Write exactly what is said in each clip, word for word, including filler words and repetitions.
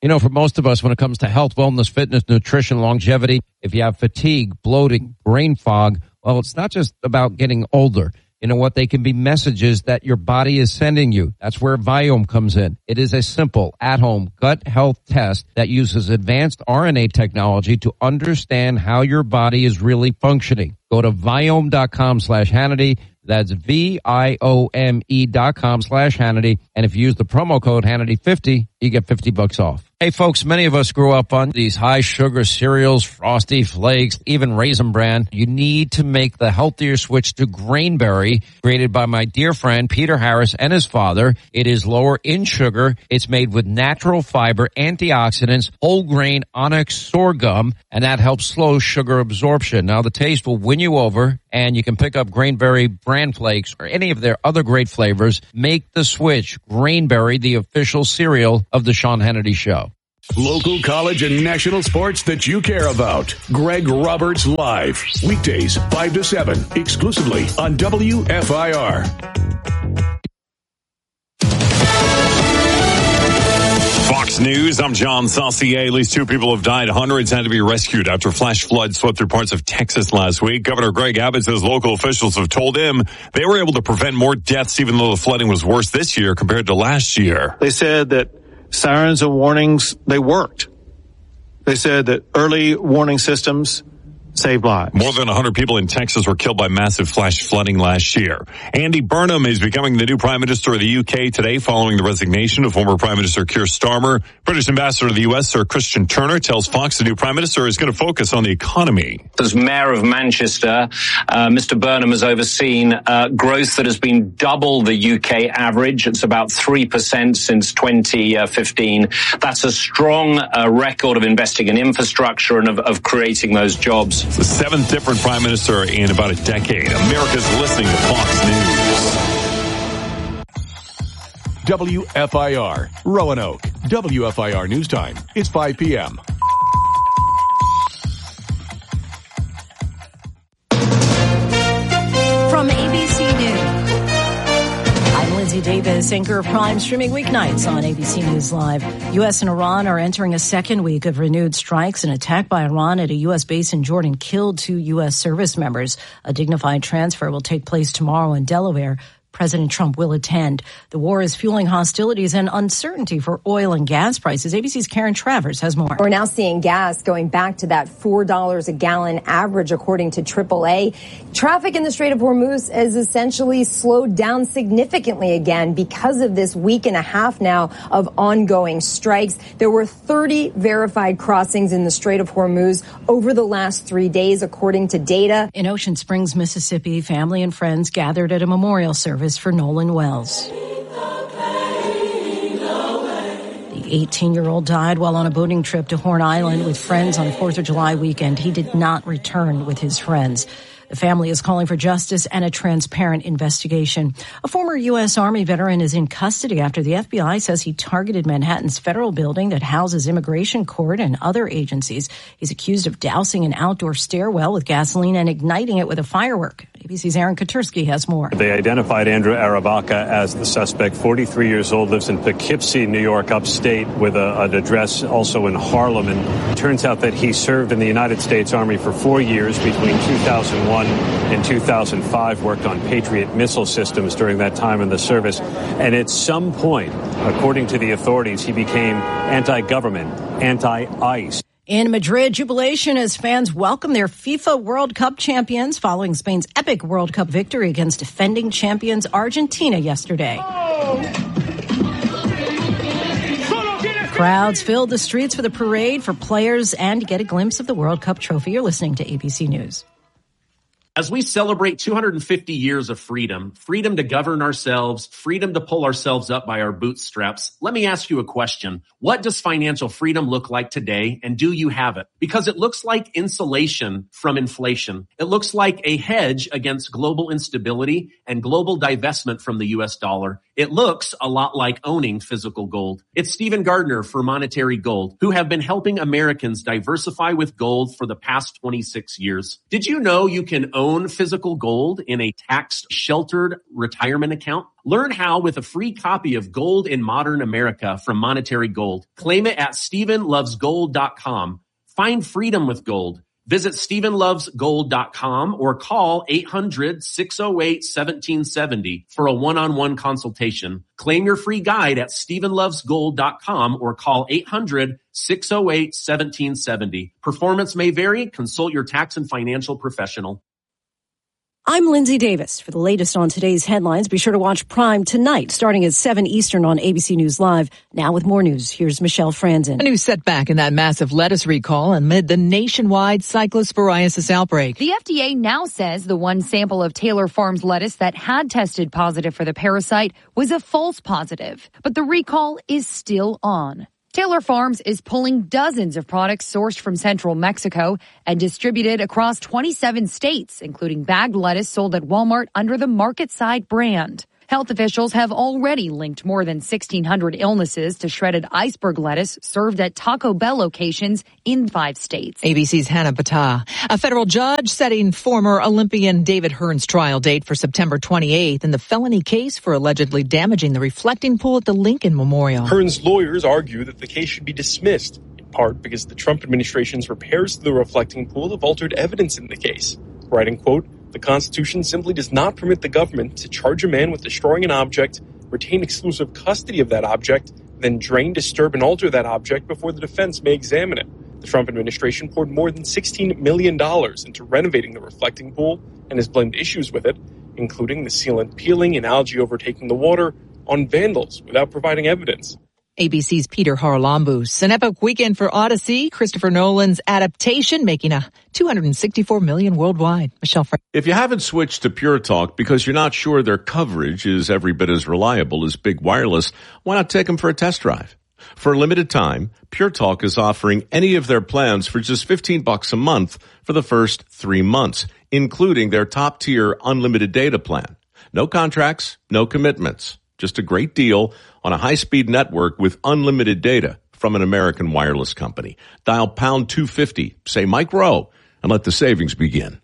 You know, for most of us, when it comes to health, wellness, fitness, nutrition, longevity, if you have fatigue, bloating, brain fog, well, it's not just about getting older. You know what? They can be messages that your body is sending you. That's where Viome comes in. It is a simple, at-home gut health test that uses advanced R N A technology to understand how your body is really functioning. Go to Viome.com slash Hannity. That's V-I-O-M-E dot com slash Hannity. And if you use the promo code Hannity fifty, you get fifty bucks off. Hey, folks, many of us grew up on these high-sugar cereals, Frosty Flakes, even Raisin Bran. You need to make the healthier switch to Grainberry, created by my dear friend Peter Harris and his father. It is lower in sugar. It's made with natural fiber, antioxidants, whole grain onyx sorghum, and that helps slow sugar absorption. Now, the taste will win you over, and you can pick up Grainberry Bran Flakes or any of their other great flavors. Make the switch. Grainberry, the official cereal of the Sean Hannity Show. Local, college, and national sports that you care about. Greg Roberts Live. Weekdays, five to seven, exclusively on W F I R. Fox News, I'm John Saucier. At least two people have died. Hundreds had to be rescued after flash floods swept through parts of Texas last week. Governor Greg Abbott says local officials have told him they were able to prevent more deaths even though the flooding was worse this year compared to last year. They said that sirens and warnings, they worked. They said that early warning systems saved lives. More than one hundred people in Texas were killed by massive flash flooding last year. Andy Burnham is becoming the new Prime Minister of the U K today following the resignation of former Prime Minister Keir Starmer. British Ambassador to the U S, Sir Christian Turner, tells Fox the new Prime Minister is going to focus on the economy. As Mayor of Manchester, uh, Mister Burnham has overseen uh, growth that has been double the U K average. It's about three percent since twenty fifteen. That's a strong uh, record of investing in infrastructure and of, of creating those jobs. It's the seventh different prime minister in about a decade. America's listening to Fox News. W F I R, Roanoke. W F I R News Time. It's five p.m. From A B C News, I'm Lindsay Davis, anchor of Prime, streaming weeknights on A B C News Live. U S and Iran are entering a second week of renewed strikes. An attack by Iran at a U S base in Jordan killed two U S service members. A dignified transfer will take place tomorrow in Delaware. President Trump will attend. The war is fueling hostilities and uncertainty for oil and gas prices. A B C's Karen Travers has more. We're now seeing gas going back to that four dollars a gallon average, according to triple A. Traffic in the Strait of Hormuz has essentially slowed down significantly again because of this week and a half now of ongoing strikes. There were thirty verified crossings in the Strait of Hormuz over the last three days, according to data. In Ocean Springs, Mississippi, family and friends gathered at a memorial service for Nolan Wells. The eighteen-year-old died while on a boating trip to Horn Island with friends on fourth of July weekend. He did not return with his friends. The family is calling for justice and a transparent investigation. A former U S Army veteran is in custody after the F B I says he targeted Manhattan's federal building that houses immigration court and other agencies. He's accused of dousing an outdoor stairwell with gasoline and igniting it with a firework. A B C's Aaron Katursky has more. They identified Andrew Arabaka as the suspect, forty-three years old, lives in Poughkeepsie, New York, upstate, with a, an address also in Harlem. And it turns out that he served in the United States Army for four years between two thousand one and two thousand five, worked on Patriot missile systems during that time in the service. And at some point, according to the authorities, he became anti-government, anti-ICE. In Madrid, jubilation as fans welcome their FIFA World Cup champions following Spain's epic World Cup victory against defending champions Argentina yesterday. Oh. Crowds filled the streets for the parade for players and to get a glimpse of the World Cup trophy. You're listening to A B C News. As we celebrate two hundred fifty years of freedom, freedom to govern ourselves, freedom to pull ourselves up by our bootstraps, let me ask you a question. What does financial freedom look like today, and do you have it? Because it looks like insulation from inflation. It looks like a hedge against global instability and global divestment from the U S dollar. It looks a lot like owning physical gold. It's Stephen Gardner for Monetary Gold, who have been helping Americans diversify with gold for the past twenty-six years. Did you know you can own physical gold in a tax-sheltered retirement account? Learn how with a free copy of Gold in Modern America from Monetary Gold. Claim it at stephen loves gold dot com. Find freedom with gold. Visit stephen loves gold dot com or call eight hundred, six oh eight, one seven seven oh for a one-on-one consultation. Claim your free guide at stephen loves gold dot com or call eight hundred, six oh eight, one seven seven oh. Performance may vary. Consult your tax and financial professional. I'm Lindsay Davis. For the latest on today's headlines, be sure to watch Prime tonight, starting at seven Eastern on A B C News Live. Now with more news, here's Michelle Franzen. A new setback in that massive lettuce recall amid the nationwide cyclosporiasis outbreak. The F D A now says the one sample of Taylor Farms lettuce that had tested positive for the parasite was a false positive. But the recall is still on. Taylor Farms is pulling dozens of products sourced from central Mexico and distributed across twenty-seven states, including bagged lettuce sold at Walmart under the Market Side brand. Health officials have already linked more than sixteen hundred illnesses to shredded iceberg lettuce served at Taco Bell locations in five states. A B C's Hannah Battah. A federal judge setting former Olympian David Hearn's trial date for September twenty-eighth in the felony case for allegedly damaging the reflecting pool at the Lincoln Memorial. Hearn's lawyers argue that the case should be dismissed, in part because the Trump administration's repairs to the reflecting pool have altered evidence in the case. Writing, quote, "The Constitution simply does not permit the government to charge a man with destroying an object, retain exclusive custody of that object, then drain, disturb, and alter that object before the defense may examine it." The Trump administration poured more than sixteen million dollars into renovating the reflecting pool and has blamed issues with it, including the sealant peeling and algae overtaking the water, on vandals without providing evidence. A B C's Peter Haralambous. An epic weekend for Odyssey, Christopher Nolan's adaptation, making a two hundred sixty-four million dollars worldwide. Michelle Frank. If you haven't switched to Pure Talk because you're not sure their coverage is every bit as reliable as Big Wireless, why not take them for a test drive? For a limited time, Pure Talk is offering any of their plans for just fifteen bucks a month for the first three months, including their top-tier unlimited data plan. No contracts, no commitments. Just a great deal on a high-speed network with unlimited data from an American wireless company. Dial pound two fifty, say Mike Rowe, and let the savings begin.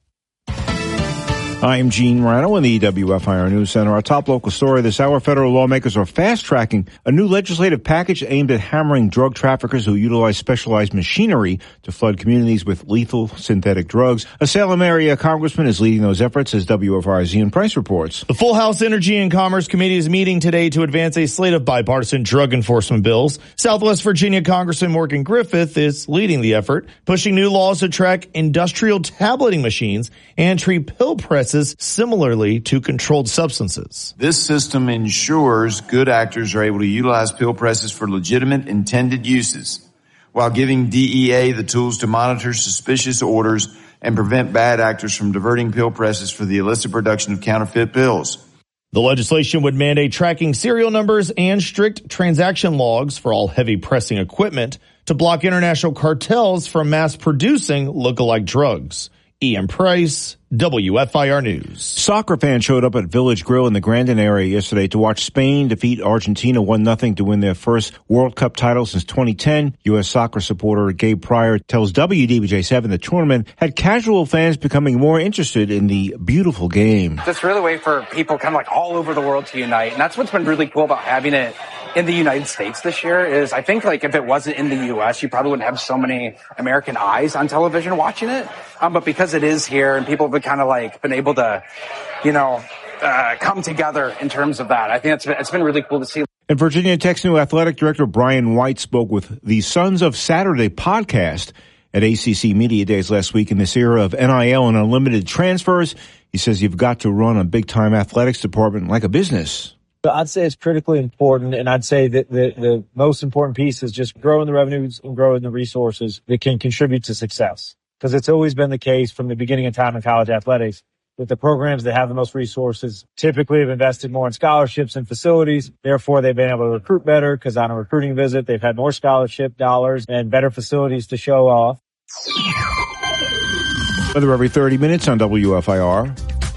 I'm Gene Rano in the W F I R News Center. Our top local story this hour, federal lawmakers are fast-tracking a new legislative package aimed at hammering drug traffickers who utilize specialized machinery to flood communities with lethal synthetic drugs. A Salem area congressman is leading those efforts, as W F I R's Ian Price reports. The full House Energy and Commerce Committee is meeting today to advance a slate of bipartisan drug enforcement bills. Southwest Virginia Congressman Morgan Griffith is leading the effort, pushing new laws to track industrial tableting machines and treat pill presses similarly to controlled substances. This system ensures good actors are able to utilize pill presses for legitimate intended uses, while giving D E A the tools to monitor suspicious orders and prevent bad actors from diverting pill presses for the illicit production of counterfeit pills. The legislation would mandate tracking serial numbers and strict transaction logs for all heavy pressing equipment to block international cartels from mass producing lookalike drugs. Ian Price, W F I R News. Soccer fans showed up at Village Grill in the Grandin area yesterday to watch Spain defeat Argentina one nothing to win their first World Cup title since twenty ten. U S soccer supporter Gabe Pryor tells W D B J seven the tournament had casual fans becoming more interested in the beautiful game. It's really a way for people kind of like all over the world to unite, and that's what's been really cool about having it in the United States this year. Is I think like if it wasn't in the U S, you probably wouldn't have so many American eyes on television watching it. Um, but because it is here and people have been kind of like been able to, you know, uh, come together in terms of that, I think it's been, it's been really cool to see. And Virginia Tech's new athletic director Brian White spoke with the Sons of Saturday podcast at A C C Media Days last week. In this era of N I L and unlimited transfers, he says you've got to run a big-time athletics department like a business. I'd say it's critically important, and I'd say that the, the most important piece is just growing the revenues and growing the resources that can contribute to success. Because it's always been the case from the beginning of time in college athletics that the programs that have the most resources typically have invested more in scholarships and facilities. Therefore, they've been able to recruit better because on a recruiting visit, they've had more scholarship dollars and better facilities to show off. Weather every thirty minutes on W F I R.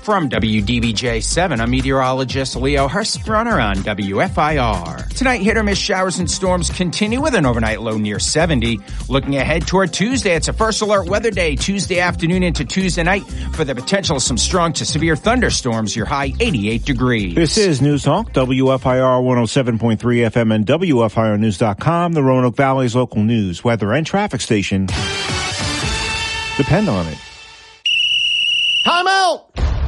From W D B J seven, I'm meteorologist Leo Hurstrunner on W F I R. Tonight, hit or miss showers and storms continue with an overnight low near seventy. Looking ahead toward Tuesday, it's a first alert weather day Tuesday afternoon into Tuesday night for the potential of some strong to severe thunderstorms. Your high eighty-eight degrees. This is News Talk, W F I R one oh seven point three F M and W F I R news dot com, the Roanoke Valley's local news, weather, and traffic station. Depend on it. Time out!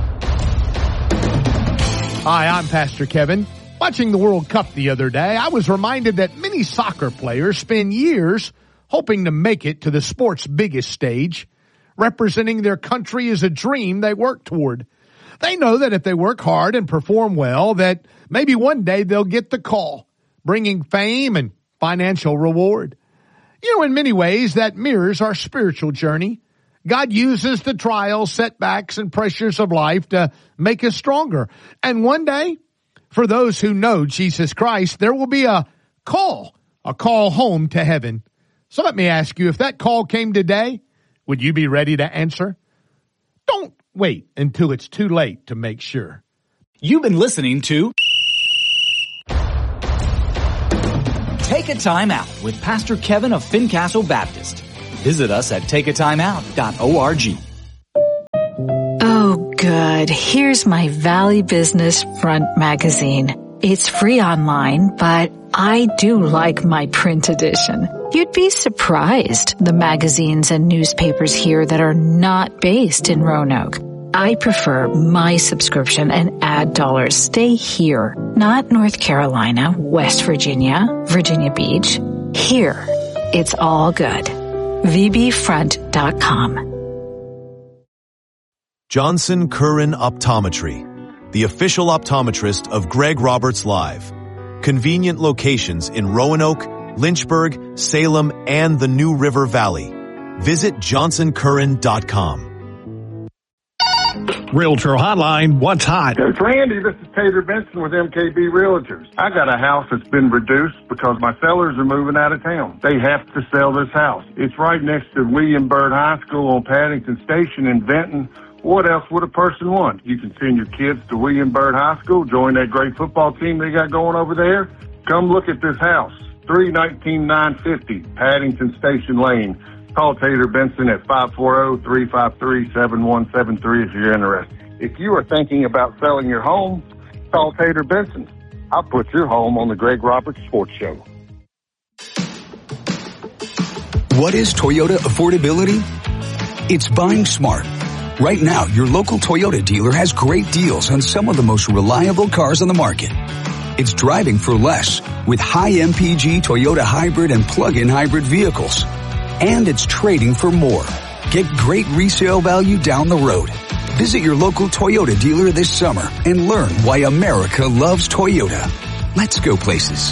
Hi, I'm Pastor Kevin. Watching the World Cup the other day, I was reminded that many soccer players spend years hoping to make it to the sport's biggest stage. Representing their country is a dream they work toward. They know that if they work hard and perform well, that maybe one day they'll get the call, bringing fame and financial reward. You know, in many ways, that mirrors our spiritual journey. God uses the trials, setbacks, and pressures of life to make us stronger. And one day, for those who know Jesus Christ, there will be a call, a call home to heaven. So let me ask you, if that call came today, would you be ready to answer? Don't wait until it's too late to make sure. You've been listening to Take a Time Out with Pastor Kevin of Fincastle Baptist. Visit us at take a time out dot org. Oh, good. Here's my Valley Business Front magazine. It's free online, but I do like my print edition. You'd be surprised, the magazines and newspapers here that are not based in Roanoke. I prefer my subscription and ad dollars stay here, not North Carolina, West Virginia, Virginia Beach. Here, it's all good. V B front dot com. Johnson Curran Optometry, the official optometrist of Greg Roberts Live. Convenient locations in Roanoke, Lynchburg, Salem, and the New River Valley. Visit johnson curran dot com. Realtor Hotline, what's hot? It's Randy. This is Tater Benson with M K B Realtors. I got a house that's been reduced because my sellers are moving out of town. They have to sell this house. It's right next to William Byrd High School on Paddington Station in Benton. What else would a person want? You can send your kids to William Byrd High School, join that great football team they got going over there. Come look at this house. three nineteen nine fifty Paddington Station Lane. Call Tater Benson at five four zero, three five three, seven one seven three if you're interested. If you are thinking about selling your home, call Tater Benson. I'll put your home on the Greg Roberts Sports Show. What is Toyota affordability? It's buying smart. Right now, your local Toyota dealer has great deals on some of the most reliable cars on the market. It's driving for less with high M P G Toyota hybrid and plug-in hybrid vehicles. And it's trading for more. Get great resale value down the road. Visit your local Toyota dealer this summer and learn why America loves Toyota. Let's go places.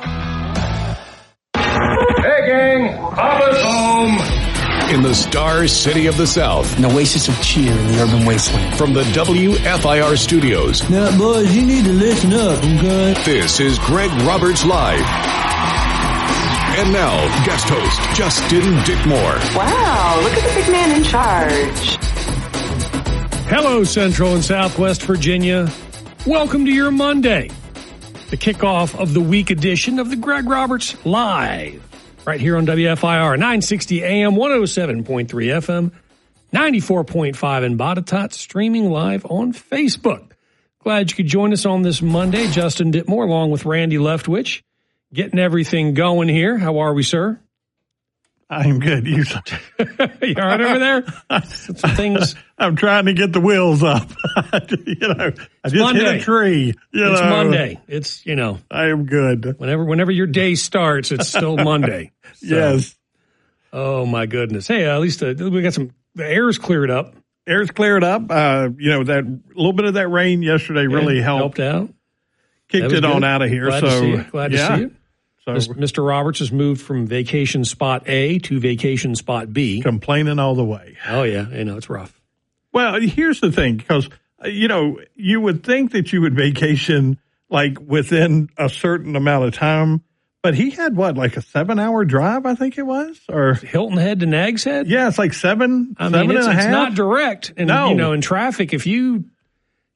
Hey gang, Papa's home. In the Star City of the South. An oasis of cheer in the urban wasteland. From the W F I R studios. Now boys, you need to listen up, okay? This is Greg Roberts Live. And now, guest host, Justin Dickmore. Wow, look at the big man in charge. Hello, Central and Southwest Virginia. Welcome to your Monday, the kickoff of the week edition of the Greg Roberts Live, right here on W F I R, nine sixty A M, one oh seven point three F M, ninety-four point five in Botetourt, streaming live on Facebook. Glad you could join us on this Monday. Justin Dittmore along with Randy Leftwich. Getting everything going here. How are we, sir? I'm good. You, you all right over there? Some things. I'm trying to get the wheels up. you know, I it's just Monday. hit a tree. You it's know. Monday. It's, you know. I am good. Whenever, whenever your day starts, it's still Monday. So, yes. Oh, my goodness. Hey, uh, at least uh, we got some, the air's cleared up. Air's cleared up. Uh, you know, that little bit of that rain yesterday really yeah, helped. Helped out. Kicked it on out of here. Glad so, to see you. Glad yeah. to see you. So, Mister Roberts has moved from vacation spot A to vacation spot B. Complaining all the way. Oh, yeah. I know, it's rough. Well, here's the thing, because, you know, you would think that you would vacation, like, within a certain amount of time. But he had, what, like a seven-hour drive, I think it was? Or Hilton Head to Nags Head? Yeah, it's like seven, I seven mean, it's, and a it's half. not direct. And, no. you know, in traffic, if you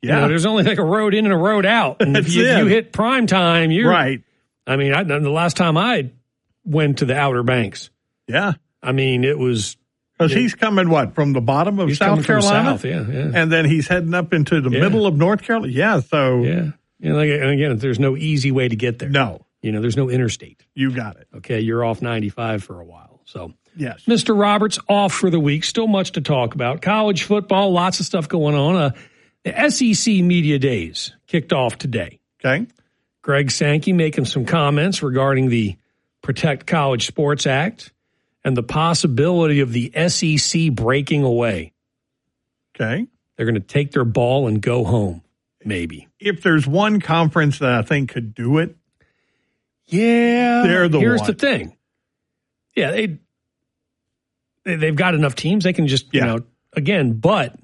Yeah. You know, there's only like a road in and a road out. And if, you, if you hit prime time, you're right. I mean, I, the last time I went to the Outer Banks, yeah, I mean, it was because he's coming what from the bottom of he's South Carolina, south, yeah, yeah, and then he's heading up into the yeah. middle of North Carolina. Yeah, so yeah, and, like, and again, there's no easy way to get there. No, you know, there's no interstate. You got it. Okay, you're off ninety-five for a while. So yes, Mister Roberts off for the week. Still much to talk about. College football, lots of stuff going on. Uh, the S E C Media Days kicked off today. Okay. Greg Sankey making some comments regarding the Protect College Sports Act and the possibility of the S E C breaking away. Okay. They're going to take their ball and go home, maybe. If there's one conference that I think could do it, yeah, they're the here's one. the thing. Yeah, they, they they've got enough teams. They can just, yeah. you know, again, but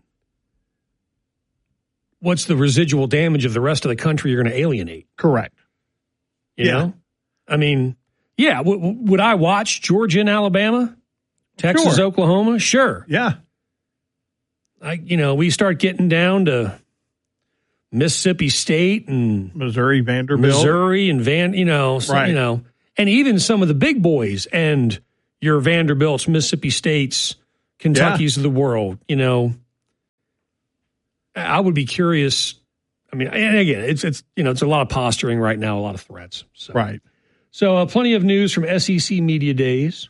what's the residual damage of the rest of the country you're going to alienate? Correct. You yeah. know? I mean, yeah, w- w- would I watch Georgia and Alabama? Texas, sure. Oklahoma? Sure. Yeah. I, you know, we start getting down to Mississippi State and Missouri, Vanderbilt. Missouri and Van, you know, so, right. you know, and even some of the big boys and your Vanderbilts, Mississippi States, Kentuckys yeah. of the world, you know. I would be curious. I mean, and again, it's it's you know it's a lot of posturing right now, a lot of threats. So. Right. So uh, plenty of news from S E C Media Days.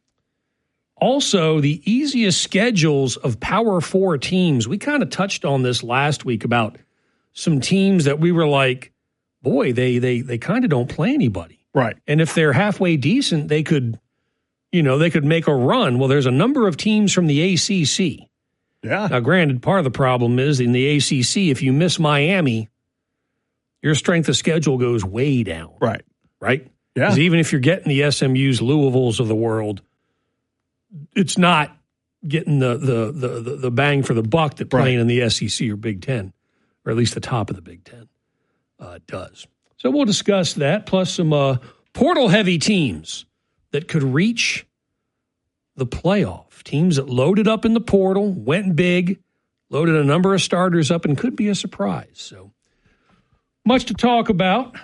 Also, the easiest schedules of Power Four teams. We kind of touched on this last week about some teams that we were like, boy, they they they kind of don't play anybody. Right. And if they're halfway decent, they could, you know, they could make a run. Well, there's a number of teams from the A C C. Yeah. Now, granted, part of the problem is in the A C C, if you miss Miami, your strength of schedule goes way down. Right. Right? Yeah. Because even if you're getting the S M Us, Louisvilles of the world, it's not getting the the the, the bang for the buck that playing right. in the S E C or Big Ten, or at least the top of the Big Ten, uh, does. So we'll discuss that, plus some uh, portal-heavy teams that could reach the playoff. Teams that loaded up in the portal, went big, loaded a number of starters up, and could be a surprise. So much to talk about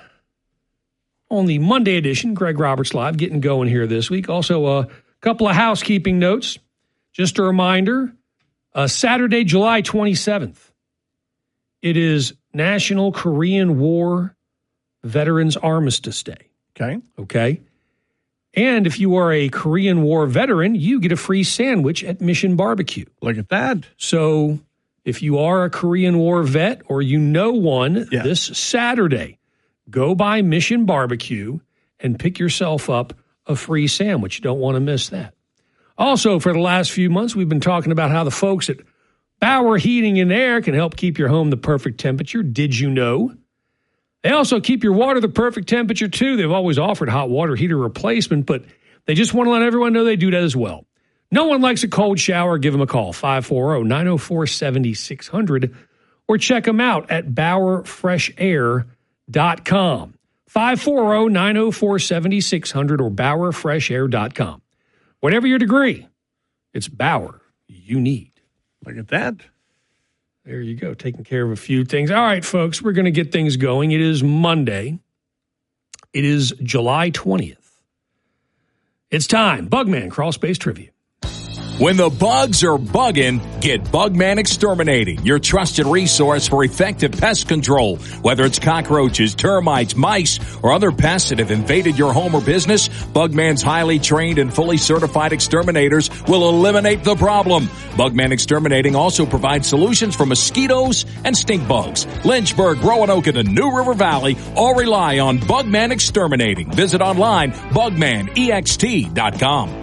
on the Monday edition, Greg Roberts Live, getting going here this week. Also, a couple of housekeeping notes. Just a reminder, uh, Saturday, July twenty-seventh, it is National Korean War Veterans Armistice Day. Okay. Okay. And if you are a Korean War veteran, you get a free sandwich at Mission Barbecue. Look at that. So if you are a Korean War vet or you know one, yeah. this Saturday, go by Mission Barbecue and pick yourself up a free sandwich. You don't want to miss that. Also, for the last few months, we've been talking about how the folks at Bauer Heating and Air can help keep your home the perfect temperature. Did you know? They also keep your water the perfect temperature, too. They've always offered hot water heater replacement, but they just want to let everyone know they do that as well. No one likes a cold shower. Give them a call, five four zero, nine zero four, seven six zero zero, or check them out at bauer fresh air dot com. five four zero, nine zero four, seven six zero zero or bauer fresh air dot com. Whatever your degree, it's Bauer you need. Look at that. There you go, taking care of a few things. All right, folks, we're going to get things going. It is Monday. It is July twentieth. It's time. Bugman Crawl Space Trivia. When the bugs are bugging, get Bugman Exterminating, your trusted resource for effective pest control. Whether it's cockroaches, termites, mice, or other pests that have invaded your home or business, Bugman's highly trained and fully certified exterminators will eliminate the problem. Bugman Exterminating also provides solutions for mosquitoes and stink bugs. Lynchburg, Roanoke, and the New River Valley all rely on Bugman Exterminating. Visit online, bugman ext dot com.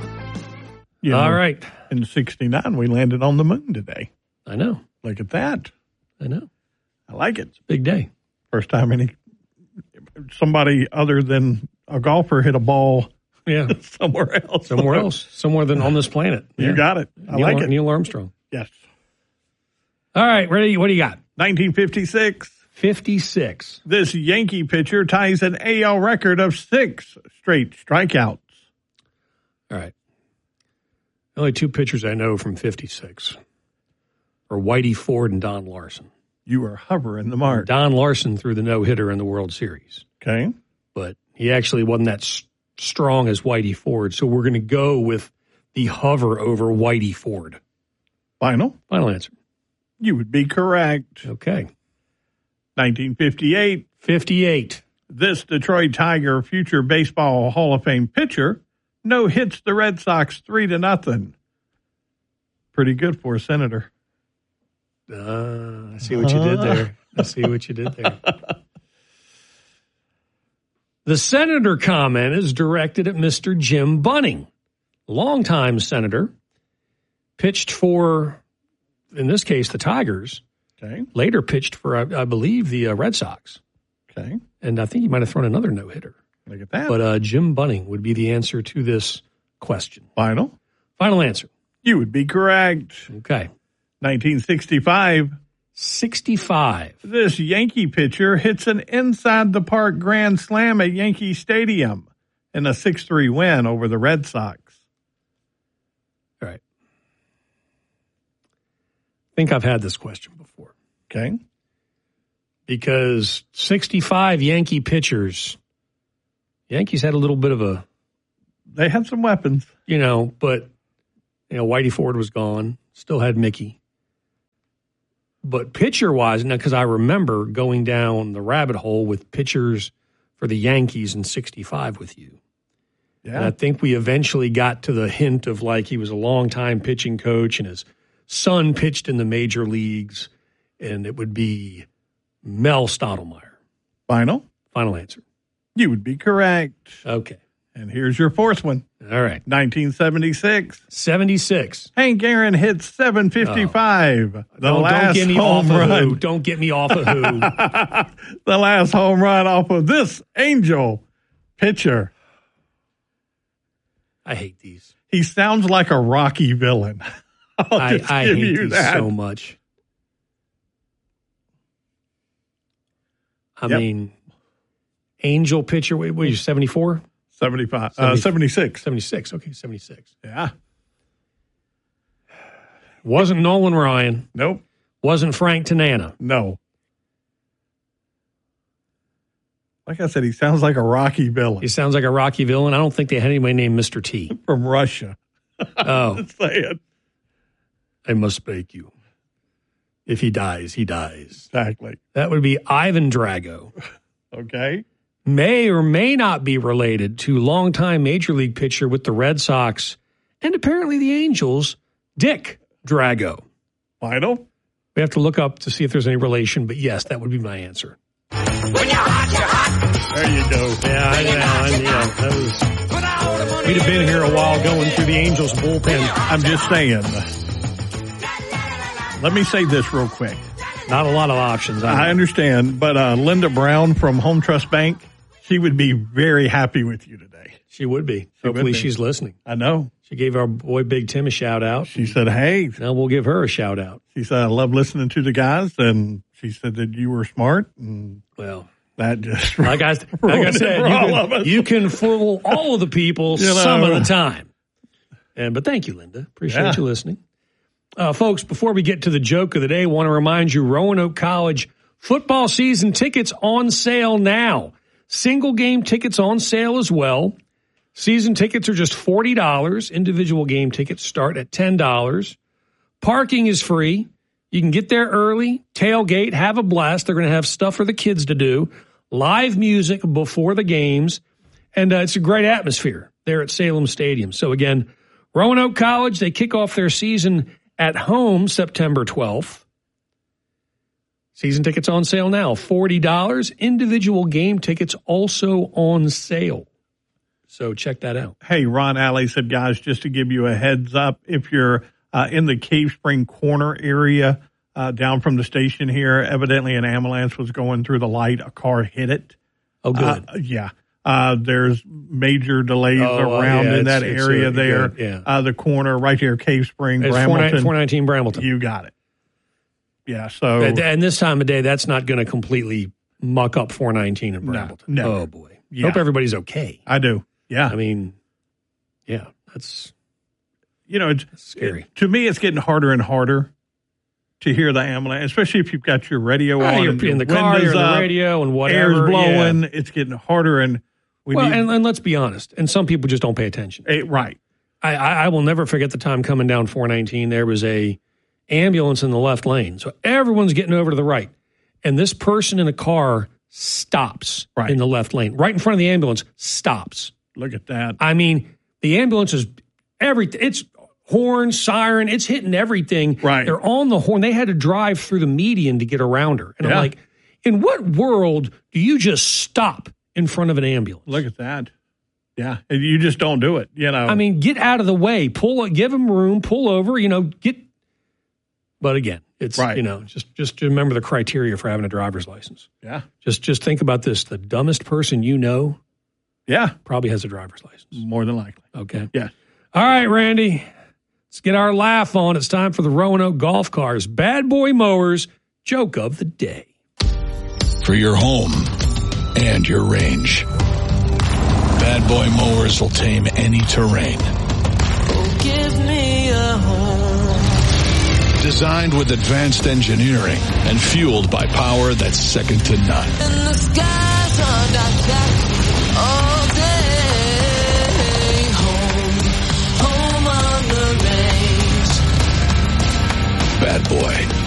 You know, all right. In sixty-nine, we landed on the moon today. I know. Look at that. I know. I like it. It's a big day. First time any somebody other than a golfer hit a ball yeah. somewhere else. Somewhere else. Somewhere than on this planet. You yeah. got it. I Neil, like it. Neil Armstrong. Yes. All right. Ready? What do you got? nineteen fifty-six. fifty-six. This Yankee pitcher ties an A L record of six straight strikeouts. All right. Only two pitchers I know from fifty-six are Whitey Ford and Don Larson. You are hovering the mark. Don Larson threw the no-hitter in the World Series. Okay. But he actually wasn't that s- strong as Whitey Ford, so we're going to go with the hover over Whitey Ford. Final? Final answer. You would be correct. Okay. nineteen fifty-eight. fifty-eight. This Detroit Tiger future baseball Hall of Fame pitcher no hits the Red Sox three to nothing. Pretty good for a senator. Uh, I see what you did there. I see what you did there. The senator comment is directed at Mister Jim Bunning, longtime senator, pitched for, in this case, the Tigers. Okay. Later pitched for, I, I believe, the uh, Red Sox. Okay. And I think he might have thrown another no-hitter. Look at that. But uh, Jim Bunning would be the answer to this question. Final? Final answer. You would be correct. Okay. nineteen sixty-five. sixty-five. This Yankee pitcher hits an inside-the-park grand slam at Yankee Stadium in a six three win over the Red Sox. All right. I think I've had this question before. Okay. Because sixty-five Yankee pitchers, Yankees had a little bit of a... They had some weapons. You know, but, you know, Whitey Ford was gone. Still had Mickey. But pitcher-wise, now because I remember going down the rabbit hole with pitchers for the Yankees in sixty-five with you. Yeah. And I think we eventually got to the hint of like he was a longtime pitching coach and his son pitched in the major leagues, and it would be Mel Stottlemyre. Final? Final answer. You would be correct. Okay. And here's your fourth one. All right. nineteen seventy-six. seventy-six. Hank Aaron hits seven fifty-five. Oh. The don't, last don't get me home off run. of who. Don't get me off of who. The last home run off of this Angel pitcher. I hate these. He sounds like a Rocky villain. I'll I, just I give hate you these that. so much. I Yep. mean, Angel pitcher, wait, what are you, seventy-four? seventy-five. Uh, seventy-six. seventy-six. Okay, seventy-six. Yeah. Wasn't Nolan Ryan. Nope. Wasn't Frank Tanana. No. Like I said, he sounds like a Rocky villain. He sounds like a Rocky villain. I don't think they had anybody named Mister T. From Russia. Oh. Just saying. I must beg you. If he dies, he dies. Exactly. That would be Ivan Drago. Okay. May or may not be related to longtime major league pitcher with the Red Sox and apparently the Angels, Dick Drago. Final? We have to look up to see if there's any relation, but yes, that would be my answer. There you go. Yeah, I know. I, you know that was, we'd have been here a while going through the Angels bullpen. I'm just saying. Let me say this real quick. Not a lot of options. I, I understand, but uh, Linda Brown from Home Trust Bank, she would be very happy with you today. She would be. She Hopefully would be. she's listening. I know. She gave our boy Big Tim a shout out. She said, hey. Now we'll give her a shout out. She said, I love listening to the guys, and she said that you were smart. And well, that just like I, like I said, you can, you can fool all of the people You know. some of the time. And But thank you, Linda. Appreciate Yeah. you listening. Uh, folks, before we get to the joke of the day, I want to remind you Roanoke College football season tickets on sale now. Single game tickets on sale as well. Season tickets are just forty dollars. Individual game tickets start at ten dollars. Parking is free. You can get there early, tailgate, have a blast. They're going to have stuff for the kids to do. Live music before the games. And uh, it's a great atmosphere there at Salem Stadium. So again, Roanoke College, they kick off their season at home September twelfth. Season tickets on sale now, forty dollars. Individual game tickets also on sale. So check that out. Hey, Ron Alley said, guys, just to give you a heads up, if you're uh, in the Cave Spring corner area uh, down from the station here, evidently an ambulance was going through the light. A car hit it. Oh, good. Uh, yeah. Uh, there's major delays Oh, uh, around yeah, in that it's- it's, area uh, there. good, yeah. Uh, the corner right here, Cave Spring, It's Brambleton. four nineteen Brambleton. You got it. Yeah, so. And, and this time of day, that's not going to completely muck up four nineteen in Brambleton. no. Oh, boy. Yeah. Hope everybody's okay. I do. Yeah. I mean, yeah, that's you know, it's scary. It, to me, it's getting harder and harder to hear the ambulance, especially if you've got your radio Ah, on. you're and in your the car, windows you're in the up, radio and whatever, Air's blowing. yeah. It's getting harder, and we well, need and, and let's be honest. And some people just don't pay attention. eh, right. I, I, I will never forget the time coming down four nineteen. There was a ambulance in the left lane, so everyone's getting over to the right, and this person in a car stops Right. in the left lane, right in front of the ambulance. Stops. Look at that. I mean, the ambulance is everything. It's horn, siren. It's hitting everything. Right. They're on the horn. They had to drive through the median to get around her, and Yeah. I'm like, in what world do you just stop in front of an ambulance? Look at that. Yeah, and you just don't do it. You know. I mean, get out of the way. Pull, give them room. Pull over. You know, get. But again, it's Right. you know, just just remember the criteria for having a driver's license. yeah, Just just think about this: the dumbest person you know yeah, probably has a driver's license. more than likely. Okay. Yeah. All right, Randy. Let's get our laugh on. It's time for the Roanoke Golf Cars Bad Boy Mowers Joke of the Day. For your home and your range, Bad Boy Mowers will tame any terrain. Give me a home. Designed with advanced engineering and fueled by power that's second to none. And the skies are dark black all day. Home, home on the range. Bad Boy.